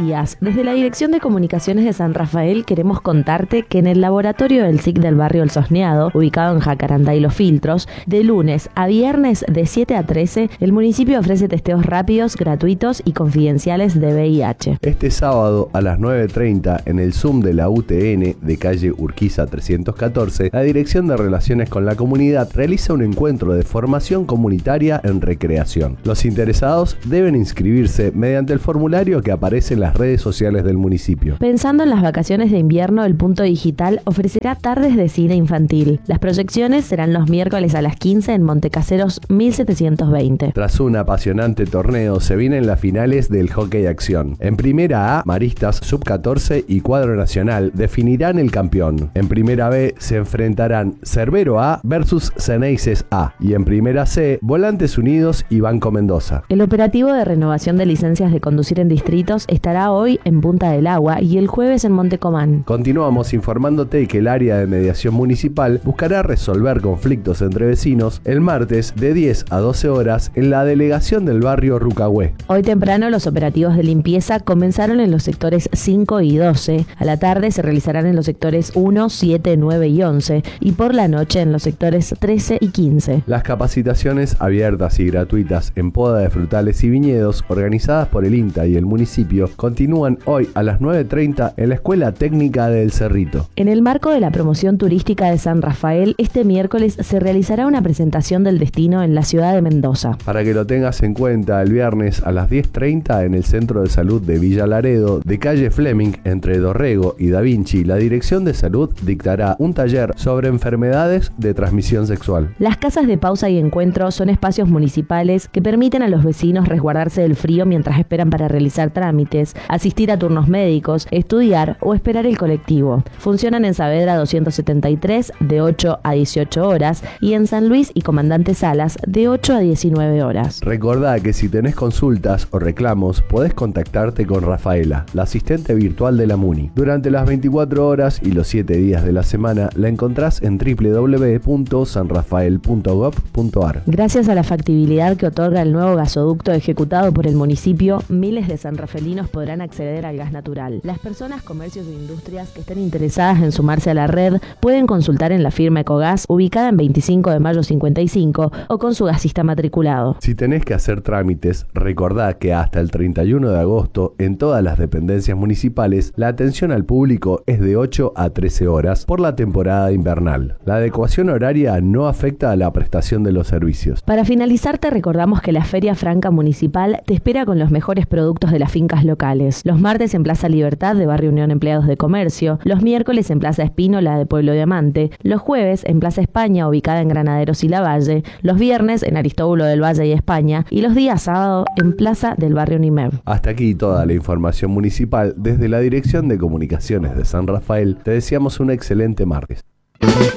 días. Desde la Dirección de Comunicaciones de San Rafael queremos contarte que en el laboratorio del SIC del barrio El Sosneado, ubicado en Jacarandá y Los Filtros, de lunes a viernes de 7 a 13, el municipio ofrece testeos rápidos, gratuitos y confidenciales de VIH. Este sábado a las 9:30 en el Zoom de la UTN de calle Urquiza 314, la Dirección de Relaciones con la Comunidad realiza un encuentro de formación comunitaria en recreación. Los interesados deben inscribirse mediante el formulario que aparece en las redes sociales del municipio. Pensando en las vacaciones de invierno, el Punto Digital ofrecerá tardes de cine infantil. Las proyecciones serán los miércoles a las 15 en Montecaseros 1720. Tras un apasionante torneo, se vienen las finales del Hockey Acción. En Primera A, Maristas Sub-14 y Cuadro Nacional definirán el campeón. En Primera B se enfrentarán Cerbero A versus Ceneices A. Y en Primera C, Volantes Unidos y Banco Mendoza. El operativo de renovación de licencias de conducir en distritos estará hoy en Punta del Agua y el jueves en Montecomán. Continuamos informándote que el área de mediación municipal buscará resolver conflictos entre vecinos el martes de 10 a 12 horas en la delegación del barrio Rucahué. Hoy temprano los operativos de limpieza comenzaron en los sectores 5 y 12. A la tarde se realizarán en los sectores 1, 7, 9 y 11 y por la noche en los sectores 13 y 15. Las capacitaciones abiertas y gratuitas en poda de frutales y viñedos organizadas por el INTA y el municipio continúan hoy a las 9:30 en la Escuela Técnica del Cerrito. En el marco de la promoción turística de San Rafael, este miércoles se realizará una presentación del destino en la ciudad de Mendoza. Para que lo tengas en cuenta, el viernes a las 10:30 en el Centro de Salud de Villa Laredo, de calle Fleming, entre Dorrego y Da Vinci, la Dirección de Salud dictará un taller sobre enfermedades de transmisión sexual. Las casas de pausa y encuentro son espacios municipales que permiten a los vecinos resguardarse del frío mientras esperan para realizar trámites, asistir a turnos médicos, estudiar o esperar el colectivo. Funcionan en Saavedra 273 de 8 a 18 horas y en San Luis y Comandante Salas de 8 a 19 horas. Recordá que si tenés consultas o reclamos, podés contactarte con Rafaela, la asistente virtual de la MUNI. Durante las 24 horas y los 7 días de la semana la encontrás en www.sanrafael.gov.ar. Gracias a la factibilidad que otorga el nuevo gasoducto ejecutado por el municipio, miles de sanrafelinos podrán acceder al gas natural. Las personas, comercios e industrias que estén interesadas en sumarse a la red pueden consultar en la firma Ecogas, ubicada en 25 de mayo 55, o con su gasista matriculado. Si tenés que hacer trámites, recordá que hasta el 31 de agosto, en todas las dependencias municipales, la atención al público es de 8 a 13 horas por la temporada invernal. La adecuación horaria no afecta a la prestación de los servicios. Para finalizar, te recordamos que la Feria Franca Municipal te espera con los mejores productos de las fincas locales. Los martes en Plaza Libertad de Barrio Unión Empleados de Comercio, los miércoles en Plaza Espínola de Pueblo Diamante, los jueves en Plaza España, ubicada en Granaderos y Lavalle, los viernes en Aristóbulo del Valle y España y los días sábado en Plaza del Barrio Nimev. Hasta aquí toda la información municipal. Desde la Dirección de Comunicaciones de San Rafael te deseamos un excelente martes.